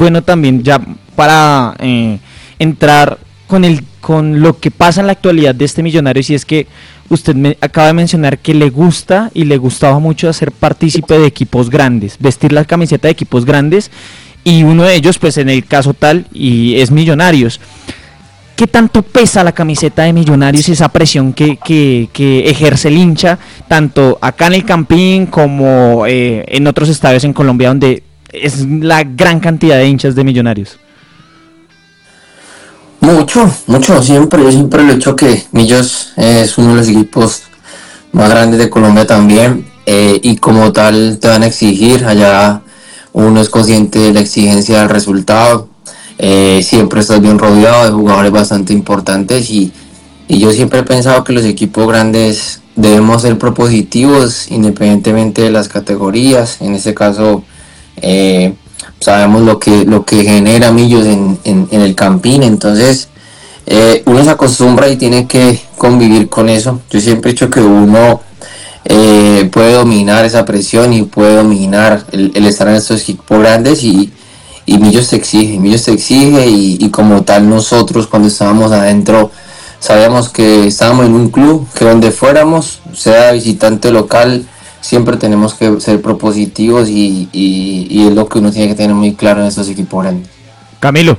bueno también ya para entrar con lo que pasa en la actualidad de este Millonarios, y es que usted me acaba de mencionar que le gusta y le gustaba mucho hacer partícipe de equipos grandes, vestir la camiseta de equipos grandes, y uno de ellos, pues en el caso tal, y es Millonarios. ¿Qué tanto pesa la camiseta de Millonarios y esa presión que ejerce el hincha, tanto acá en el Campín como en otros estadios en Colombia, donde es la gran cantidad de hinchas de Millonarios? Mucho, yo siempre lo he dicho que Millos es uno de los equipos más grandes de Colombia también, y como tal te van a exigir, allá uno es consciente de la exigencia del resultado, siempre estás bien rodeado de jugadores bastante importantes, y yo siempre he pensado que los equipos grandes debemos ser propositivos independientemente de las categorías. En este caso sabemos lo que genera Millos en el Campín, entonces uno se acostumbra y tiene que convivir con eso. Yo siempre he dicho que uno puede dominar esa presión y puede dominar el estar en estos equipos grandes, y Millos te exige, y como tal nosotros cuando estábamos adentro sabíamos que estábamos en un club que donde fuéramos, sea visitante o local, siempre tenemos que ser propositivos, y es lo que uno tiene que tener muy claro en estos equipos grandes. Camilo.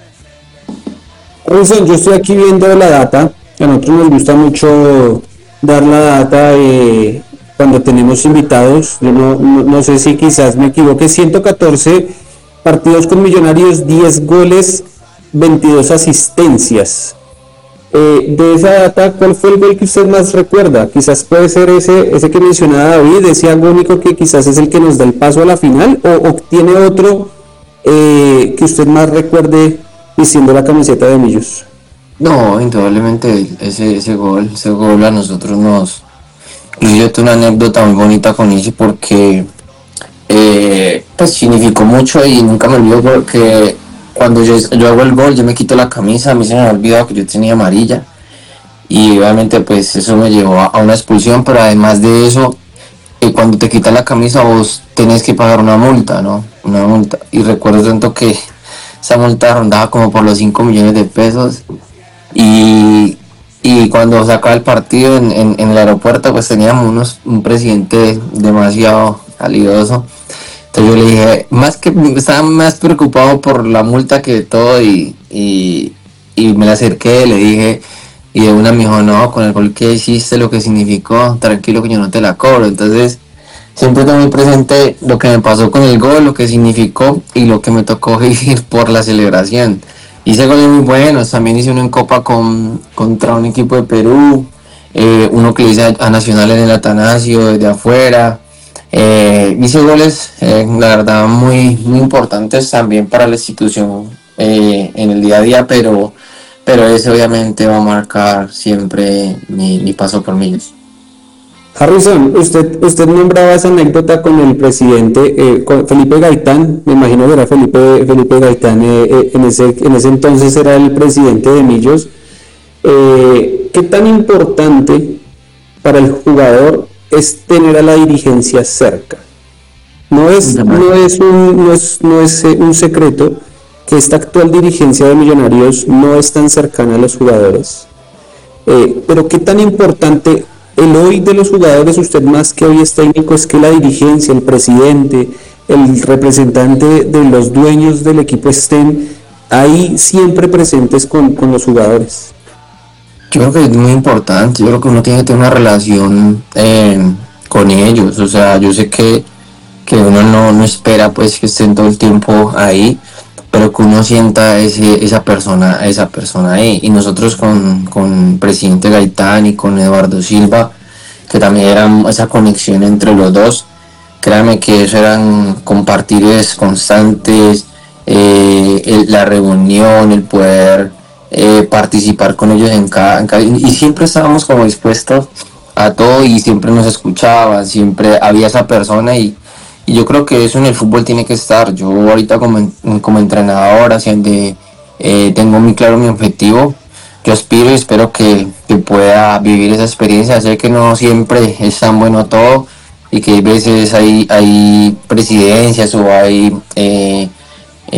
Wilson, yo estoy aquí viendo la data. A nosotros nos gusta mucho dar la data cuando tenemos invitados. Yo no sé si quizás me equivoque. 114 partidos con Millonarios, 10 goles, 22 asistencias. De esa data, ¿cuál fue el gol que usted más recuerda? Quizás puede ser ese que mencionaba David, ese agónico que quizás es el que nos da el paso a la final, o tiene otro que usted más recuerde vistiendo la camiseta de Millos. No, indudablemente ese gol a nosotros nos... Yo tengo una anécdota muy bonita con ese, porque pues significó mucho, y nunca me olvido, porque cuando yo hago el gol, yo me quito la camisa, a mí se me había olvidado que yo tenía amarilla, y obviamente pues eso me llevó a una expulsión, pero además de eso, cuando te quitas la camisa vos tenés que pagar una multa, ¿no? Una multa, y recuerdo tanto que esa multa rondaba como por los 5 millones de pesos, y cuando se acaba el partido en el aeropuerto, pues teníamos un presidente demasiado calidoso. Entonces yo le dije, estaba más preocupado por la multa que todo, y me la acerqué, le dije, y de una me dijo, no, con el gol que hiciste, lo que significó, tranquilo que yo no te la cobro. Entonces siempre tengo muy presente lo que me pasó con el gol, lo que significó y lo que me tocó vivir por la celebración. Hice goles muy buenos, también hice uno en Copa contra un equipo de Perú, uno que le hice a Nacional en el Atanasio desde afuera. Hice goles, la verdad, muy importantes también para la institución en el día a día, pero ese obviamente va a marcar siempre mi paso por Millos. Harrison, usted nombraba esa anécdota con el presidente, con Felipe Gaitán, me imagino que era Felipe Gaitán, en ese entonces era el presidente de Millos. ¿Qué tan importante para el jugador es tener a la dirigencia cerca? No es un secreto que esta actual dirigencia de Millonarios no es tan cercana a los jugadores, pero qué tan importante el hoy de los jugadores, usted más que hoy es técnico, es que la dirigencia, el presidente, el representante de los dueños del equipo estén ahí siempre presentes con los jugadores. Yo creo que es muy importante, yo creo que uno tiene que tener una relación con ellos, o sea, yo sé que uno no espera pues que estén todo el tiempo ahí, pero que uno sienta esa persona ahí, y nosotros con presidente Gaitán y con Eduardo Silva, que también era esa conexión entre los dos, créanme que eso eran compartires constantes, la reunión, el poder participar con ellos en cada y siempre estábamos como dispuestos a todo, y siempre nos escuchaban, siempre había esa persona, y yo creo que eso en el fútbol tiene que estar. Yo ahorita como entrenador, tengo muy claro mi objetivo. Yo aspiro y espero que pueda vivir esa experiencia. Sé que no siempre es tan bueno todo, y que hay veces hay presidencias o hay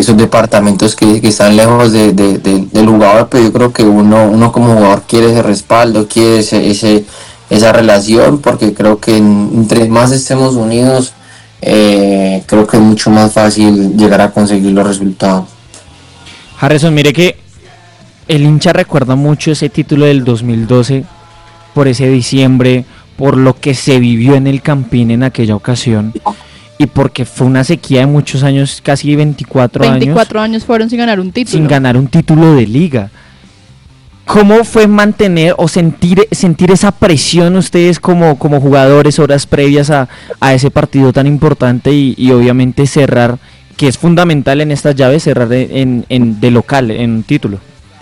esos departamentos que están lejos del jugador, pero yo creo que uno como jugador quiere ese respaldo, quiere esa relación, porque creo que entre más estemos unidos, creo que es mucho más fácil llegar a conseguir los resultados. Harrison, mire que el hincha recuerda mucho ese título del 2012 por ese diciembre, por lo que se vivió en el Campín en aquella ocasión y porque fue una sequía de muchos años, casi 24 años. 24 años fueron sin ganar un título. Sin ganar un título de liga. ¿Cómo fue mantener o sentir esa presión ustedes como jugadores horas previas a ese partido tan importante y obviamente cerrar, que es fundamental en estas llaves, cerrar de local en un título?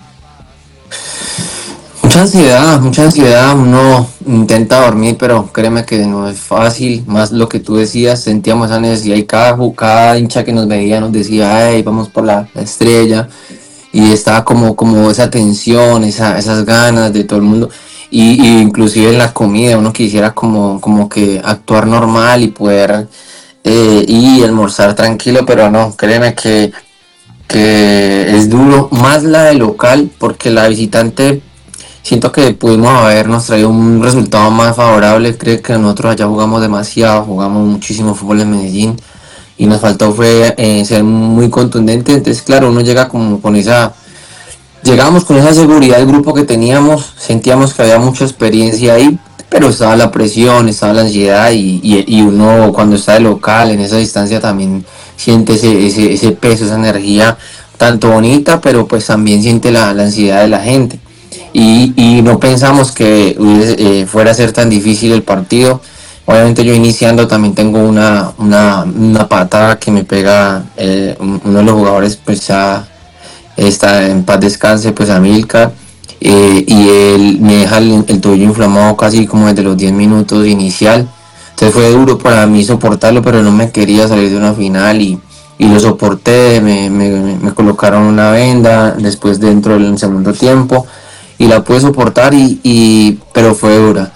Mucha ansiedad, uno intenta dormir, pero créeme que no es fácil, más lo que tú decías, sentíamos esa necesidad y cada hincha que nos veía nos decía, hey, vamos por la estrella, y estaba como esa tensión, esas ganas de todo el mundo, y inclusive en la comida uno quisiera como que actuar normal y poder y almorzar tranquilo, pero no, créeme que es duro, más la de local, porque la visitante siento que pudimos habernos traído un resultado más favorable. Creo que nosotros allá jugamos demasiado, jugamos muchísimo fútbol en Medellín y nos faltó fue ser muy contundente. Entonces claro, uno llega llegamos con esa seguridad del grupo que teníamos, sentíamos que había mucha experiencia ahí, pero estaba la presión, estaba la ansiedad y uno cuando está de local en esa distancia también siente ese peso, esa energía tanto bonita, pero pues también siente la ansiedad de la gente. Y no pensamos que fuera a ser tan difícil el partido. Obviamente yo iniciando también tengo una patada que me pega uno de los jugadores, pues ya está en paz descanse, pues Amílcar, y él me deja el tobillo inflamado casi como desde los 10 minutos inicial. Entonces fue duro para mí soportarlo, pero no me quería salir de una final y lo soporté, me colocaron una venda después dentro del segundo tiempo y la pude soportar pero fue dura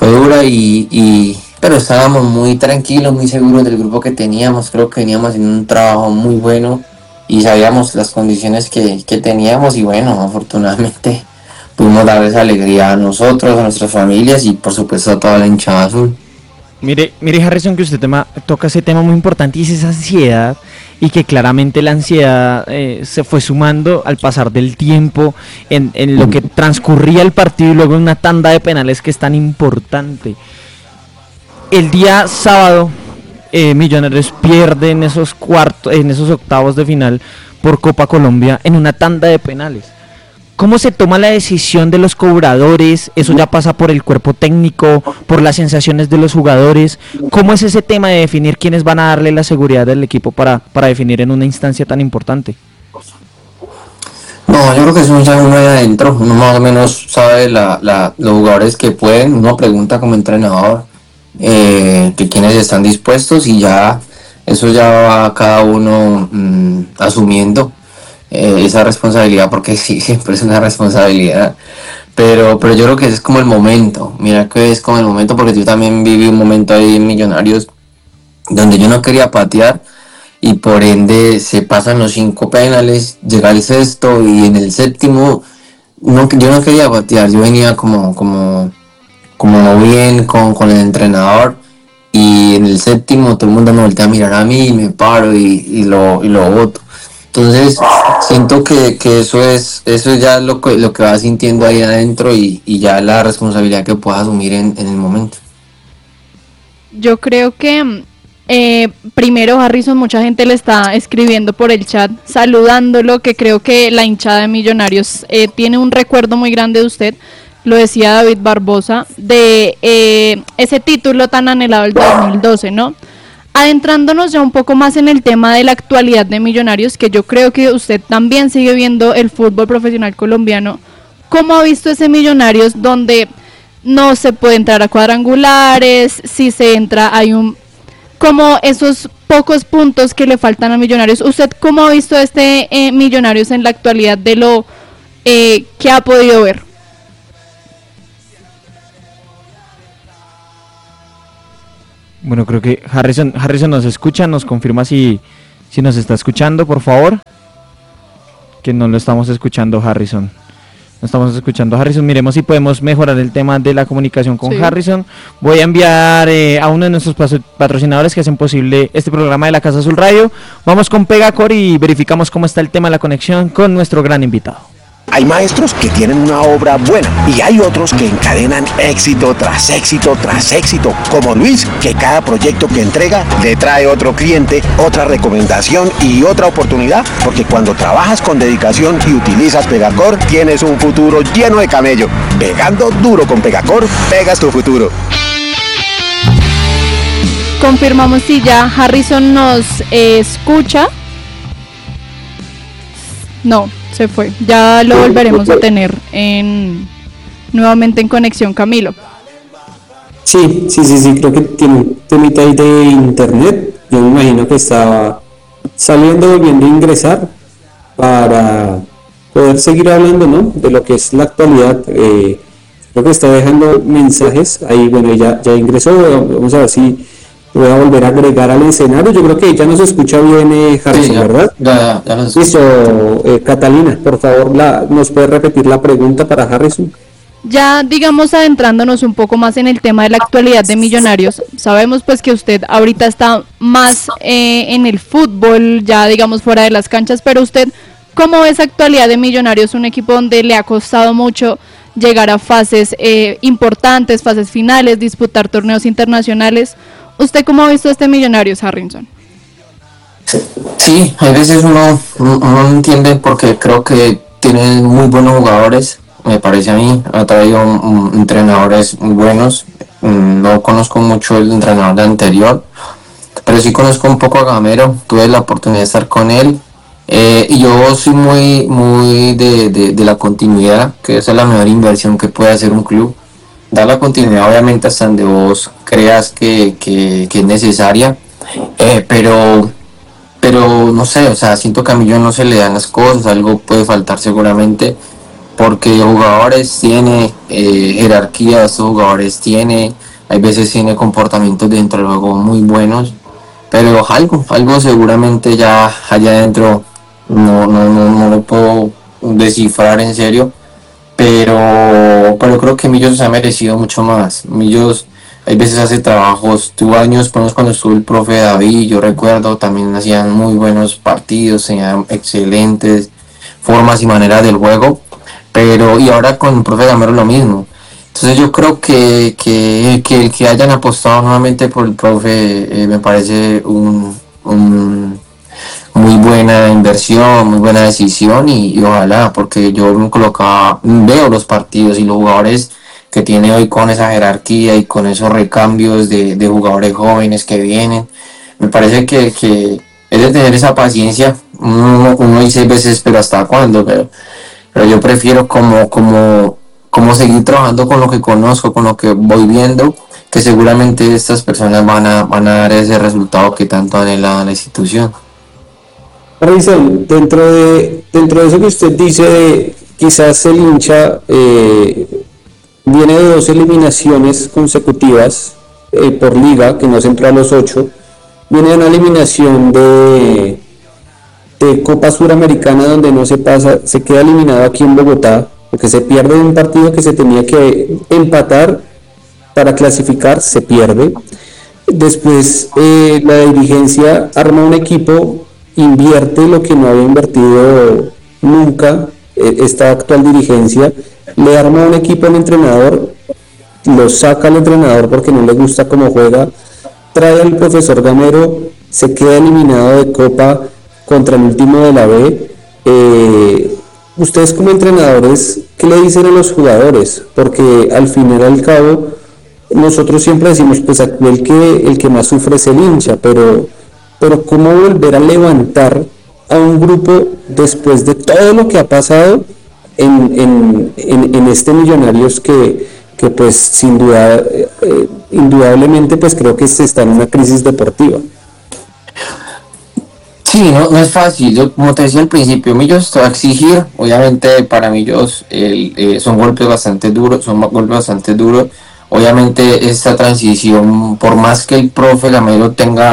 pero estábamos muy tranquilos, muy seguros del grupo que teníamos. Creo que veníamos haciendo un trabajo muy bueno y sabíamos las condiciones que teníamos y bueno, afortunadamente pudimos darles alegría a nosotros, a nuestras familias y por supuesto a toda la hinchada azul. Mire Harrison, que usted toca ese tema muy importante y es esa ansiedad, y que claramente la ansiedad se fue sumando al pasar del tiempo en lo que transcurría el partido y luego en una tanda de penales que es tan importante. El día sábado Millonarios pierde en esos octavos de final por Copa Colombia en una tanda de penales. ¿Cómo se toma la decisión de los cobradores? ¿Eso ya pasa por el cuerpo técnico, por las sensaciones de los jugadores? ¿Cómo es ese tema de definir quiénes van a darle la seguridad del equipo para definir en una instancia tan importante? No, yo creo que eso ya uno ahí adentro, uno más o menos sabe los jugadores que pueden, uno pregunta como entrenador que quienes están dispuestos y ya eso ya va cada uno asumiendo esa responsabilidad, porque sí, siempre es una responsabilidad, pero yo creo que es como el momento. Mira que es como el momento, porque yo también viví un momento ahí en Millonarios donde yo no quería patear y por ende se pasan los 5 penales, llega el sexto y en el séptimo yo no quería patear, yo venía como bien con el entrenador y en el séptimo todo el mundo me voltea a mirar a mí y me paro y lo boto. Entonces siento que eso es ya lo que vas sintiendo ahí adentro y ya la responsabilidad que puedas asumir en el momento. Yo creo que primero Harrison, mucha gente le está escribiendo por el chat saludándolo, que creo que la hinchada de Millonarios tiene un recuerdo muy grande de usted. Lo decía David Barbosa, de ese título tan anhelado del 2012, ¿no? Adentrándonos ya un poco más en el tema de la actualidad de Millonarios, que yo creo que usted también sigue viendo el fútbol profesional colombiano, ¿cómo ha visto ese Millonarios donde no se puede entrar a cuadrangulares? Si se entra hay como esos pocos puntos que le faltan a Millonarios. ¿Usted cómo ha visto este Millonarios en la actualidad de lo que ha podido ver? Bueno, creo que Harrison nos escucha, nos confirma si Si nos está escuchando, por favor. Que no lo estamos escuchando, Harrison. No estamos escuchando, Harrison. Miremos si podemos mejorar el tema de la comunicación con Harrison. Voy a enviar a uno de nuestros patrocinadores que hacen posible este programa de la Casa Azul Radio. Vamos con Pegacor y verificamos cómo está el tema de la conexión con nuestro gran invitado. Hay maestros que tienen una obra buena y hay otros que encadenan éxito tras éxito tras éxito, como Luis, que cada proyecto que entrega le trae otro cliente, otra recomendación y otra oportunidad, porque cuando trabajas con dedicación y utilizas Pegacor, tienes un futuro lleno de camello. Pegando duro con Pegacor, pegas tu futuro. Confirmamos si ya Harrison nos escucha. No, se fue. Ya lo volveremos a tener nuevamente en conexión, Camilo. Sí, creo que tiene un temita ahí de internet. Yo me imagino que estaba volviendo a ingresar para poder seguir hablando, ¿no?, de lo que es la actualidad. Creo que está dejando mensajes ahí. Bueno, ya ingresó. Vamos a ver si voy a volver a agregar al escenario. Yo creo que ya nos escucha bien Harrison, sí, ¿verdad? Ya nos escucha. Listo, Catalina, por favor, ¿nos puede repetir la pregunta para Harrison? Ya, digamos, adentrándonos un poco más en el tema de la actualidad de Millonarios, sabemos pues que usted ahorita está más en el fútbol, ya digamos fuera de las canchas, pero usted, ¿cómo ve esa actualidad de Millonarios? Un equipo donde le ha costado mucho llegar a fases importantes, fases finales, disputar torneos internacionales. ¿Usted cómo ha visto este Millonarios, Harrison? Sí, a veces uno no entiende porque creo que tiene muy buenos jugadores, me parece a mí. Ha traído entrenadores muy buenos. No conozco mucho el entrenador anterior, pero sí conozco un poco a Gamero. Tuve la oportunidad de estar con él. Y yo soy muy de la continuidad, que esa es la mejor inversión que puede hacer un club. Dar la continuidad obviamente hasta donde vos creas que es necesaria, pero no sé, o sea, siento que a Millón no se le dan las cosas, algo puede faltar seguramente, porque jugadores tiene jerarquía, estos jugadores hay veces tiene comportamientos dentro del juego muy buenos, pero algo seguramente ya allá adentro no lo puedo descifrar en serio. Pero creo que Millos se ha merecido mucho más. Millos hay veces hace trabajos, tuvo años cuando estuvo el profe David, yo recuerdo, también hacían muy buenos partidos, tenían excelentes formas y maneras del juego, y ahora con el profe Gamero lo mismo. Entonces yo creo que el que hayan apostado nuevamente por el profe me parece un muy buena inversión, muy buena decisión y ojalá, porque yo veo los partidos y los jugadores que tiene hoy con esa jerarquía y con esos recambios de jugadores jóvenes que vienen, me parece que es de tener esa paciencia. Uno dice veces, pero ¿hasta cuándo? Pero yo prefiero como seguir trabajando con lo que conozco, con lo que voy viendo, que seguramente estas personas van a dar ese resultado que tanto anhela la institución. Harrison, dentro de eso que usted dice, quizás el hincha viene de 2 eliminaciones consecutivas por liga, que no se entró a los 8, viene de una eliminación de Copa Suramericana donde no se pasa, se queda eliminado aquí en Bogotá, porque se pierde un partido que se tenía que empatar para clasificar, se pierde. Después la dirigencia arma un equipo, invierte lo que no había invertido nunca esta actual dirigencia, le arma un equipo al entrenador, lo saca al entrenador porque no le gusta cómo juega, trae al profesor Gamero, se queda eliminado de Copa contra el último de la B. Ustedes como entrenadores, ¿qué le dicen a los jugadores? Porque al fin y al cabo nosotros siempre decimos, pues aquí el que más sufre es el hincha, pero ¿cómo volver a levantar a un grupo después de todo lo que ha pasado en este Millonarios que pues sin duda, indudablemente pues creo que se está en una crisis deportiva? Sí, no es fácil. Yo, como te decía al principio, Millos va a exigir, obviamente para Millos son golpes bastante duros, Obviamente esta transición, por más que el profe Gamero tenga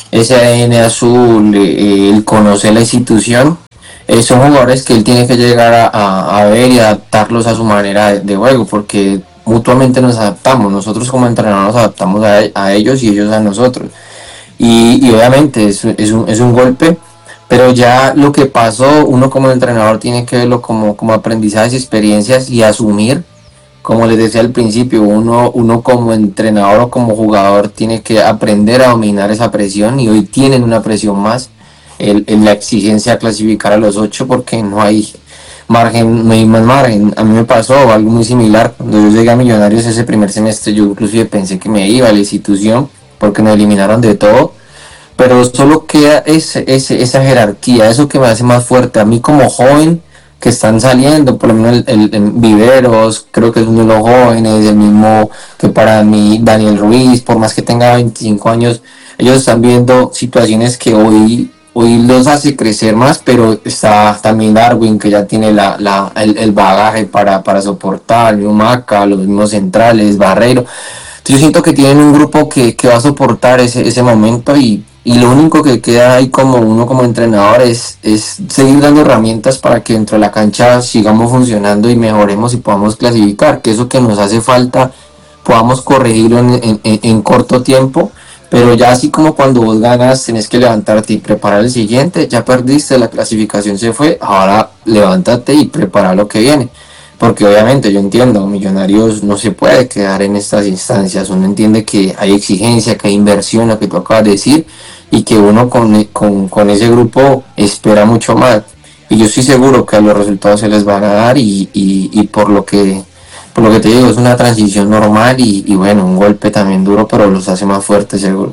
ese ADN azul, el conocer la institución. Son jugadores que él tiene que llegar a ver y adaptarlos a su manera de juego, porque mutuamente nos adaptamos. Nosotros como entrenadores nos adaptamos a ellos y ellos a nosotros. Y obviamente es un golpe, pero ya lo que pasó, uno como entrenador tiene que verlo como aprendizajes y experiencias y asumir, como les decía al principio, uno como entrenador o como jugador tiene que aprender a dominar esa presión, y hoy tienen una presión más, en la exigencia a clasificar a los 8, porque no hay margen, no hay más margen. A mí me pasó algo muy similar cuando yo llegué a Millonarios ese primer semestre. Yo inclusive pensé que me iba a la institución porque nos eliminaron de todo, pero solo queda esa jerarquía, eso que me hace más fuerte a mí como joven, que están saliendo, por lo menos el Viveros, creo que es uno de los jóvenes, el mismo que para mí Daniel Ruiz, por más que tenga 25 años, ellos están viendo situaciones que hoy los hace crecer más, pero está también Darwin, que ya tiene el bagaje para soportar, el mismo Maca, los mismos centrales, Barreiro. Entonces yo siento que tienen un grupo que va a soportar ese momento, y lo único que queda ahí como uno como entrenador es seguir dando herramientas para que dentro de la cancha sigamos funcionando y mejoremos y podamos clasificar, que eso que nos hace falta podamos corregirlo en corto tiempo. Pero ya así como cuando vos ganas tenés que levantarte y preparar el siguiente, ya perdiste, la clasificación se fue, ahora levántate y prepara lo que viene. Porque obviamente yo entiendo, Millonarios no se puede quedar en estas instancias, uno entiende que hay exigencia, que hay inversión, lo que tú acabas de decir, y que uno con ese grupo espera mucho más. Y yo estoy seguro que a los resultados se les van a dar, y por lo que te digo, es una transición normal, y bueno, un golpe también duro, pero los hace más fuertes seguro.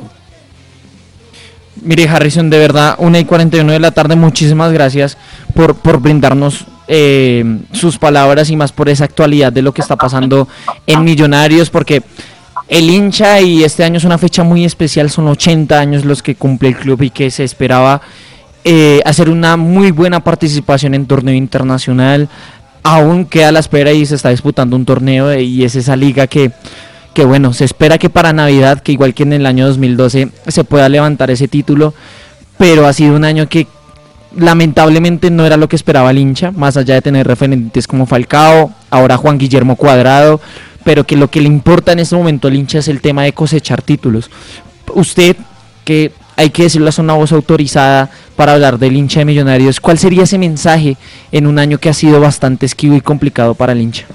Mire, Harrison, de verdad, 1:41 de la tarde, muchísimas gracias por brindarnos sus palabras, y más por esa actualidad de lo que está pasando en Millonarios, porque el hincha, y este año es una fecha muy especial, son 80 años los que cumple el club, y que se esperaba hacer una muy buena participación en torneo internacional. Aún queda a la espera y se está disputando un torneo, y es esa liga que bueno, se espera que para Navidad, que igual que en el año 2012, se pueda levantar ese título, pero ha sido un año que lamentablemente no era lo que esperaba el hincha, más allá de tener referentes como Falcao, ahora Juan Guillermo Cuadrado, pero que lo que le importa en este momento al hincha es el tema de cosechar títulos. Usted, que hay que decirlo, es una voz autorizada para hablar del hincha de Millonarios, ¿cuál sería ese mensaje en un año que ha sido bastante esquivo y complicado para el hincha?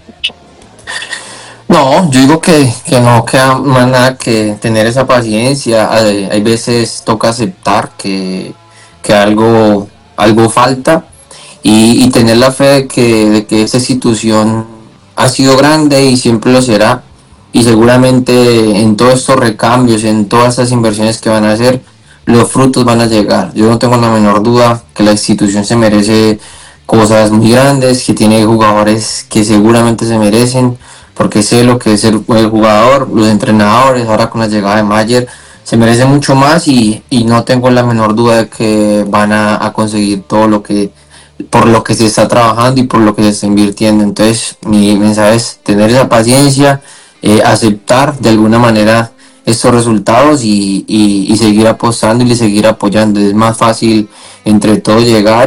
No, yo digo que no queda más nada que tener esa paciencia. Hay veces toca aceptar que algo falta, y tener la fe de que esa institución ha sido grande y siempre lo será, y seguramente en todos estos recambios, en todas estas inversiones que van a hacer, los frutos van a llegar. Yo no tengo la menor duda que la institución se merece cosas muy grandes, que tiene jugadores que seguramente se merecen, porque sé lo que es el jugador, los entrenadores, ahora con la llegada de Mayer, se merece mucho más, y no tengo la menor duda de que van a conseguir todo por lo que se está trabajando y por lo que se está invirtiendo. Entonces mi mensaje es tener esa paciencia, aceptar de alguna manera estos resultados, y seguir apostando y seguir apoyando. Es más fácil entre todos llegar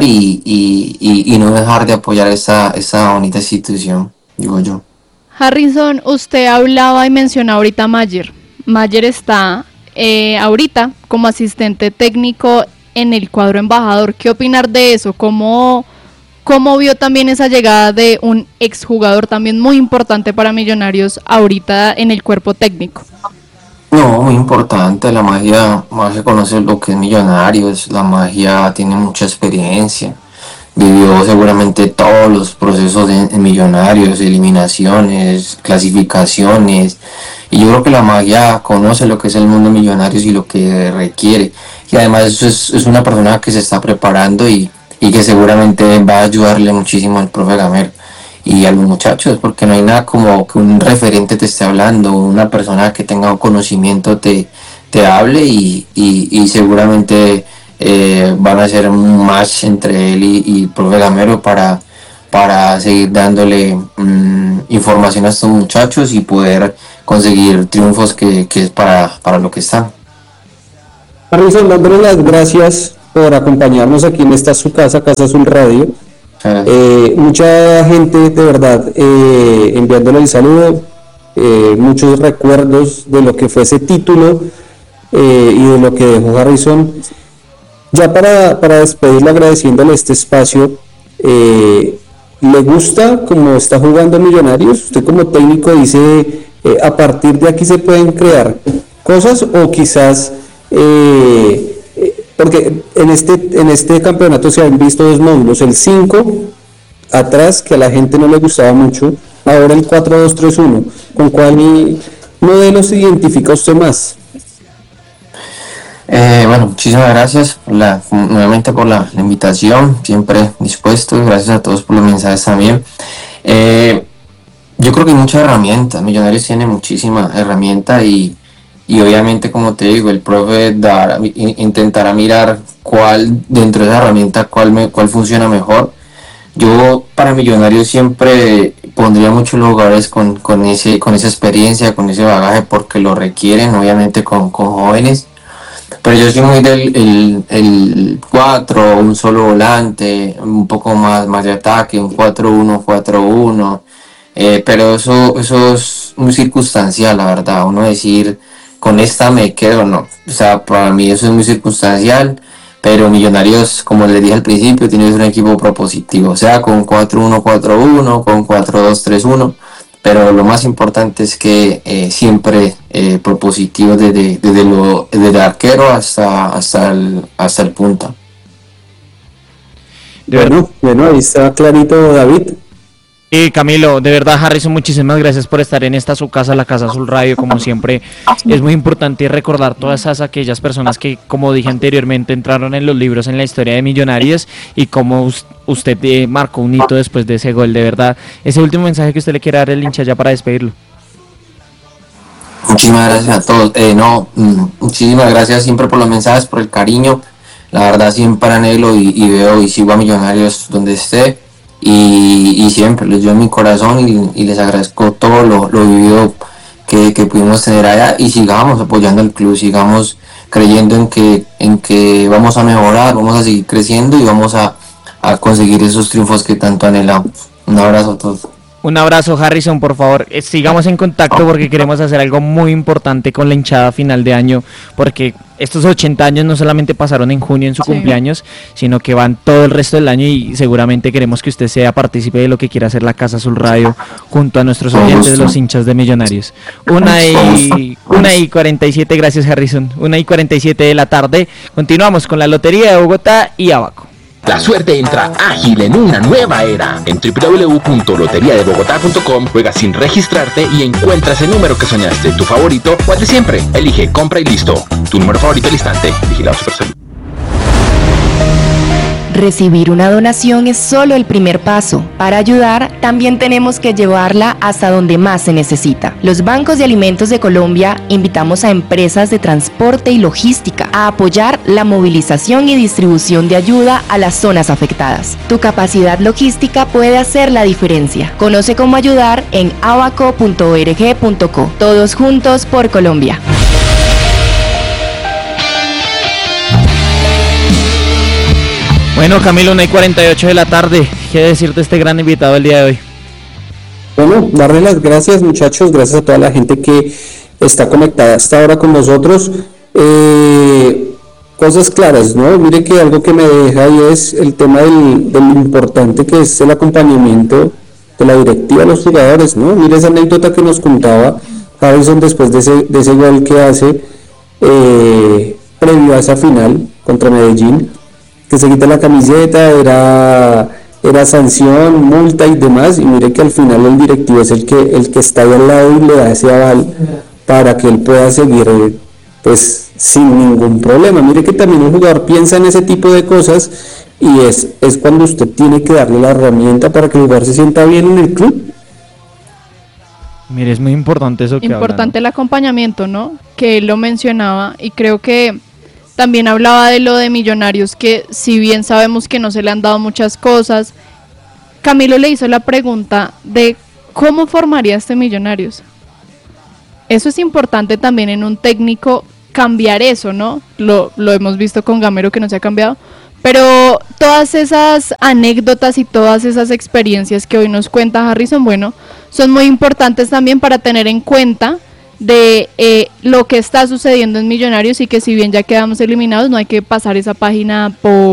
y no dejar de apoyar esa bonita institución, digo yo. Harrison, usted hablaba y mencionaba ahorita a Mayer. Mayer está ahorita como asistente técnico en el cuadro embajador. ¿Qué opinar de eso? ¿Cómo vio también esa llegada de un exjugador también muy importante para Millonarios ahorita en el cuerpo técnico? No, muy importante. La magia conoce lo que es Millonarios. La magia tiene mucha experiencia. Vivió seguramente todos los procesos en Millonarios, eliminaciones, clasificaciones, y yo creo que la magia conoce lo que es el mundo de Millonarios y lo que requiere, y además es una persona que se está preparando, y que seguramente va a ayudarle muchísimo al profe Gamero y a los muchachos, porque no hay nada como que un referente te esté hablando, una persona que tenga un conocimiento te hable, y seguramente van a hacer un match entre él y el profe Gamero para seguir dándole información a estos muchachos y poder conseguir triunfos que es para lo que están. Harrison, dándole las gracias por acompañarnos aquí en esta su casa, Casa Azul Radio. Mucha gente, de verdad, enviándole el saludo, muchos recuerdos de lo que fue ese título y de lo que dejó Harrison. Ya para despedirle, agradeciéndole este espacio, ¿le gusta cómo está jugando Millonarios? Usted como técnico dice, a partir de aquí se pueden crear cosas, o quizás, porque en este campeonato se han visto dos módulos, el 5 atrás, que a la gente no le gustaba mucho, ahora el 4-2-3-1, ¿con cuál modelo se identifica usted más? Bueno, muchísimas gracias nuevamente por la invitación, siempre dispuesto, gracias a todos por los mensajes también. Yo creo que hay muchas herramientas, Millonarios tiene muchísimas herramientas y obviamente, como te digo, el profe intentará mirar cuál dentro de esa herramienta cuál funciona mejor. Yo para Millonarios siempre pondría muchos jugadores con esa experiencia, con ese bagaje, porque lo requieren, obviamente con jóvenes. Pero yo soy muy del 4, un solo volante, un poco más de ataque, un 4-1, 4-1. Pero eso es muy circunstancial, la verdad. Uno decir, con esta me quedo, no. O sea, para mí eso es muy circunstancial. Pero Millonarios, como les dije al principio, tiene un equipo propositivo. O sea, con 4-1, 4-1, con 4-2-3-1. Pero lo más importante es que siempre propositivo desde el arquero hasta el punta. Bueno, ahí está clarito, David. Camilo, de verdad, Harrison, muchísimas gracias por estar en esta su casa, la Casa Azul Radio, como siempre. Es muy importante recordar todas aquellas personas que, como dije anteriormente, entraron en los libros en la historia de Millonarios, y como usted marcó un hito después de ese gol. De verdad, ese último mensaje que usted le quiere dar al hincha ya para despedirlo. Muchísimas gracias a todos. Muchísimas gracias siempre por los mensajes, por el cariño. La verdad, siempre anhelo y veo y sigo a Millonarios donde esté. Y siempre les doy mi corazón y les agradezco todo lo vivido que pudimos tener allá, y sigamos apoyando al club, sigamos creyendo en que vamos a mejorar, vamos a seguir creciendo y vamos a conseguir esos triunfos que tanto anhelamos. Un abrazo a todos. Un abrazo, Harrison, por favor, sigamos en contacto porque queremos hacer algo muy importante con la hinchada a final de año, porque estos 80 años no solamente pasaron en junio en su cumpleaños, sino que van todo el resto del año, y seguramente queremos que usted sea partícipe de lo que quiera hacer la Casa Azul Radio junto a nuestros oyentes, los hinchas de Millonarios. 1:47, gracias, Harrison. 1:47 de la tarde. Continuamos con la Lotería de Bogotá y Abaco. La suerte entra ágil en una nueva era. En www.loteriadebogotá.com juegas sin registrarte y encuentras el número que soñaste, tu favorito o el de siempre. Elige, compra y listo. Tu número favorito al instante. Vigilado Supersalud. Recibir una donación es solo el primer paso. Para ayudar, también tenemos que llevarla hasta donde más se necesita. Los bancos de alimentos de Colombia invitamos a empresas de transporte y logística a apoyar la movilización y distribución de ayuda a las zonas afectadas. Tu capacidad logística puede hacer la diferencia. Conoce cómo ayudar en abaco.org.co. Todos juntos por Colombia. Bueno, Camilo, 1:48 de la tarde. ¿Qué decirte este gran invitado el día de hoy? Bueno, darle las gracias, muchachos, gracias a toda la gente que está conectada hasta ahora con nosotros. Cosas claras, ¿no? Mire que algo que me deja ahí es el tema del importante que es el acompañamiento de la directiva a los jugadores, ¿no? Mire esa anécdota que nos contaba Harrison después de ese gol que hace previo a esa final contra Medellín, que se quita la camiseta, era sanción, multa y demás, y mire que al final el directivo es el que está ahí al lado y le da ese aval para que él pueda seguir pues sin ningún problema. Mire que también un jugador piensa en ese tipo de cosas, y es cuando usted tiene que darle la herramienta para que el jugador se sienta bien en el club. Mire, es muy importante eso que importante habla, ¿no? El acompañamiento, ¿no? Que él lo mencionaba, y creo que también hablaba de lo de Millonarios, que si bien sabemos que no se le han dado muchas cosas, Camilo le hizo la pregunta de cómo formaría este Millonarios. Eso es importante también en un técnico cambiar eso, ¿no? Lo hemos visto con Gamero que no se ha cambiado, pero todas esas anécdotas y todas esas experiencias que hoy nos cuenta Harrison, bueno, son muy importantes también para tener en cuenta de lo que está sucediendo en Millonarios y que si bien ya quedamos eliminados, no hay que pasar esa página por